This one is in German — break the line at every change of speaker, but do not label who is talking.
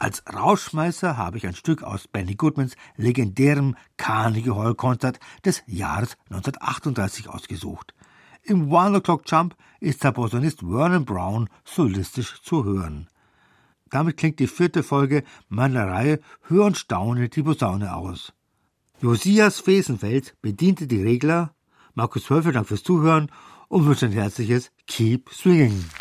Als Rauschmeißer habe ich ein Stück aus Benny Goodmans legendärem Carnegie Hall Konzert des Jahres 1938 ausgesucht. Im One O'Clock Jump ist der Posaunist Vernon Brown solistisch zu hören. Damit klingt die 4. Folge meiner Reihe Hör und staune die Posaune aus. Josias Fesenfeld bediente die Regler. Markus Wölfe, Dank fürs Zuhören und wünsche ein herzliches Keep Swinging.